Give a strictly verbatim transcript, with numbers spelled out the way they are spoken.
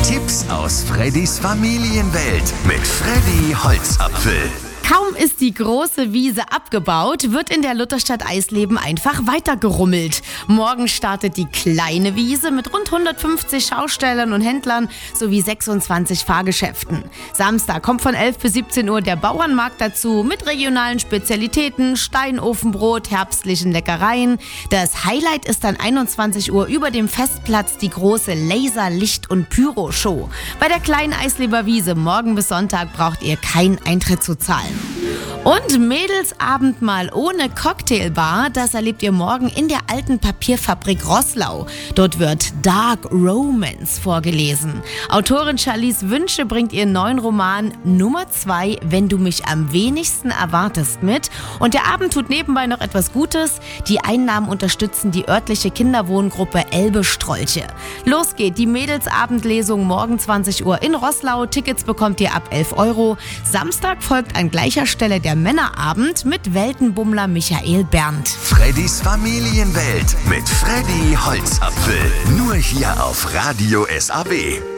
Tipps aus Freddys Familienwelt mit Freddy Holzapfel. Kaum ist die große Wiese abgebaut, wird in der Lutherstadt Eisleben einfach weitergerummelt. Morgen startet die kleine Wiese mit rund hundertfünfzig Schaustellern und Händlern sowie sechsundzwanzig Fahrgeschäften. Samstag kommt von elf bis siebzehn Uhr der Bauernmarkt dazu mit regionalen Spezialitäten, Steinofenbrot, herbstlichen Leckereien. Das Highlight ist dann einundzwanzig Uhr über dem Festplatz die große Laser-, Licht- und Pyro-Show. Bei der kleinen Eisleber Wiese morgen bis Sonntag braucht ihr keinen Eintritt zu zahlen. Und Mädelsabend mal ohne Cocktailbar, das erlebt ihr morgen in der alten Papierfabrik Roßlau. Dort wird Dark Romance vorgelesen. Autorin Charlize Wünsche bringt ihren neuen Roman Nummer zwei, Wenn du mich am wenigsten erwartest mit. Und der Abend tut nebenbei noch etwas Gutes. Die Einnahmen unterstützen die örtliche Kinderwohngruppe Elbe Strolche. Los geht die Mädelsabendlesung morgen zwanzig Uhr in Roßlau. Tickets bekommt ihr ab elf Euro. Samstag folgt an gleicher Stelle der Männerabend mit Weltenbummler Michael Berndt. Freddys Familienwelt mit Freddy Holzapfel. Nur hier auf Radio S A B.